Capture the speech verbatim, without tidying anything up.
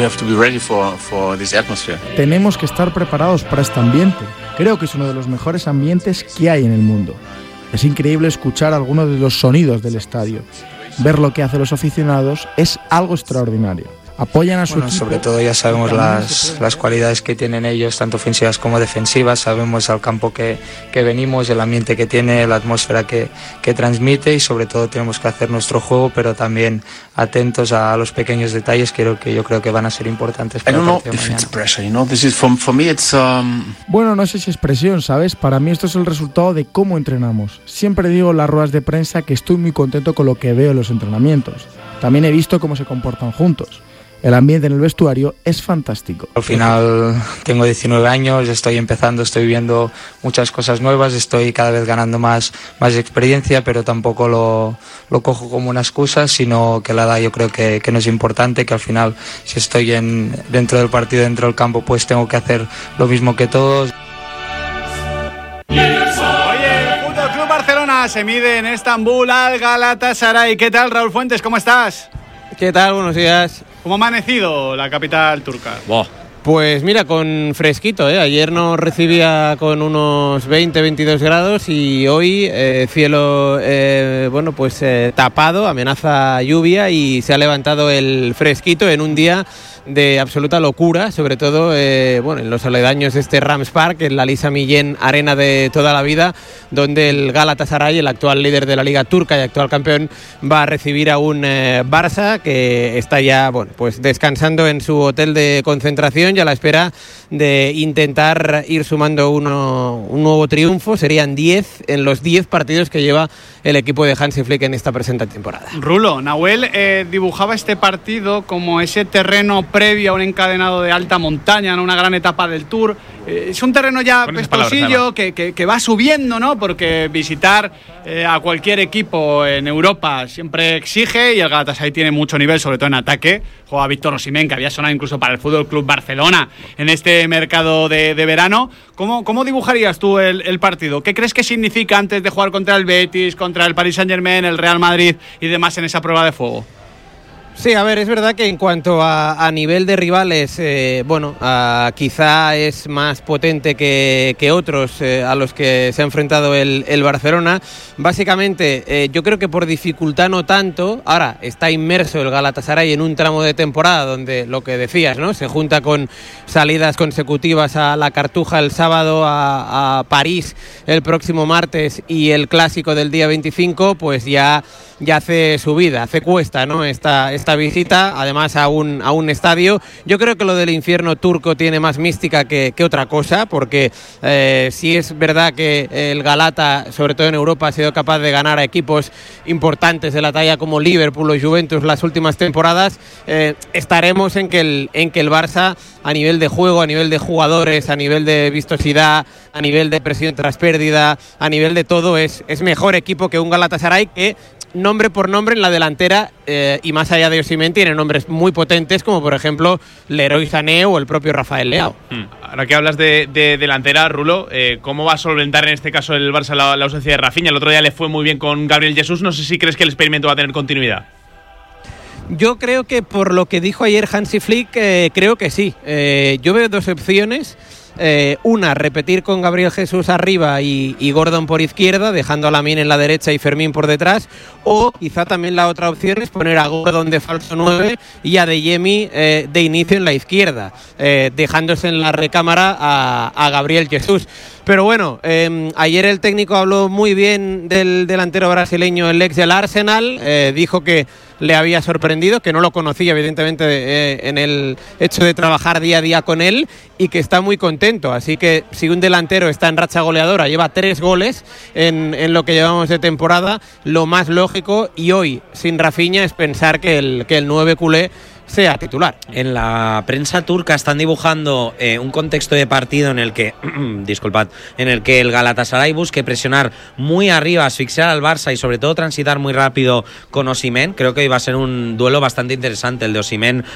have to be ready for, for this atmosphere. Tenemos que estar preparados para este ambiente. Creo que es uno de los mejores ambientes que hay en el mundo. Es increíble escuchar algunos de los sonidos del estadio. Ver lo que hacen los aficionados es algo extraordinario. Apoyan a su bueno, equipo. Sobre todo ya sabemos las, las cualidades que tienen ellos, tanto ofensivas como defensivas. Sabemos al campo que, que venimos, el ambiente que tiene, la atmósfera que, que transmite, y sobre todo tenemos que hacer nuestro juego, pero también atentos a los pequeños detalles que, que yo creo que van a ser importantes para el partido de mañana. Bueno, no sé si es presión, ¿sabes? Para mí esto es el resultado de cómo entrenamos. Siempre digo en las ruedas de prensa que estoy muy contento con lo que veo en los entrenamientos. También he visto cómo se comportan juntos. El ambiente en el vestuario es fantástico. Al final tengo diecinueve años, estoy empezando, estoy viendo muchas cosas nuevas, estoy cada vez ganando más, más experiencia, pero tampoco lo, lo cojo como una excusa, sino que la edad yo creo que, que no es importante, que al final si estoy en, dentro del partido, dentro del campo, pues tengo que hacer lo mismo que todos. Oye, el Fútbol Club Barcelona se mide en Estambul al Galatasaray. ¿Qué tal, Raúl Fuentes? ¿Cómo estás? ¿Qué tal? Buenos días. ¿Cómo ha amanecido la capital turca? Wow. Pues mira, con fresquito, ¿eh? Ayer nos recibía con unos veinte a veintidós grados y hoy eh, cielo eh, bueno pues eh, tapado, amenaza lluvia y se ha levantado el fresquito en un día de absoluta locura, sobre todo eh, bueno, en los aledaños de este Rams Park, en la Lisa Millén Arena de toda la vida, donde el Galatasaray, el actual líder de la Liga Turca y actual campeón, va a recibir a un eh, Barça que está ya bueno, pues descansando en su hotel de concentración y a la espera de intentar ir sumando uno, un nuevo triunfo. Serían diez en los diez partidos que lleva el equipo de Hansi Flick en esta presente temporada. Rulo, Nahuel eh, dibujaba este partido como ese terreno previo a un encadenado de alta montaña, ¿no? Una gran etapa del Tour. Eh, es un terreno ya pestosillo que, que, que va subiendo, ¿no? Porque visitar eh, a cualquier equipo en Europa siempre exige, y el Galatasaray tiene mucho nivel, sobre todo en ataque. Juega Víctor Osimhen, que había sonado incluso para el Fútbol Club Barcelona en este mercado de, de verano. ¿Cómo, cómo dibujarías tú el, el partido? ¿Qué crees que significa antes de jugar contra el Betis, contra el Paris Saint-Germain, el Real Madrid y demás en esa prueba de fuego? Sí, a ver, es verdad que en cuanto a, a nivel de rivales, eh, bueno, a, quizá es más potente que, que otros eh, a los que se ha enfrentado el, el Barcelona. Básicamente, eh, yo creo que por dificultad no tanto. Ahora, está inmerso el Galatasaray en un tramo de temporada donde, lo que decías, ¿no? Se junta con salidas consecutivas a la Cartuja el sábado, a, a París el próximo martes y el Clásico del día veinticinco, pues ya... ya hace su vida, hace cuesta, ¿no? Esta, esta visita, además a un, a un estadio. Yo creo que lo del infierno turco tiene más mística que, que otra cosa, porque eh, sí es verdad que el Galata, sobre todo en Europa, ha sido capaz de ganar a equipos importantes de la talla como Liverpool o Juventus las últimas temporadas. Eh, estaremos en que, el, en que el Barça, a nivel de juego, a nivel de jugadores, a nivel de vistosidad, a nivel de presión tras pérdida, a nivel de todo, es, es mejor equipo que un Galatasaray que, nombre por nombre en la delantera, eh, y más allá de Osimhen, tiene nombres muy potentes como por ejemplo Leroy Sané o el propio Rafael Leao. Hmm. Ahora que hablas de, de delantera, Rulo, eh, ¿cómo va a solventar en este caso el Barça la, la ausencia de Rafinha? El otro día le fue muy bien con Gabriel Jesús, no sé si crees que el experimento va a tener continuidad. Yo creo que por lo que dijo ayer Hansi Flick, eh, creo que sí. Eh, yo veo dos opciones. Eh, una, repetir con Gabriel Jesús arriba y, y Gordon por izquierda, dejando a Lamine en la derecha y Fermín por detrás, o quizá también la otra opción es poner a Gordon de falso nueve y a Adeyemi eh, de inicio en la izquierda, eh, dejándose en la recámara a, a Gabriel Jesús. Pero bueno, eh, ayer el técnico habló muy bien del delantero brasileño, el ex del Arsenal, eh, dijo que le había sorprendido, que no lo conocía evidentemente eh, en el hecho de trabajar día a día con él, y que está muy contento. Así que si un delantero está en racha goleadora, lleva tres goles en, en lo que llevamos de temporada, lo más lógico, y hoy sin Rafinha, es pensar que el, que el nueve culé sea titular. En la prensa turca están dibujando eh, un contexto de partido en el que disculpad, en el que el Galatasaray busque presionar muy arriba, asfixiar al Barça y sobre todo transitar muy rápido con Osimhen. Creo que hoy va a ser un duelo bastante interesante el de Osimhen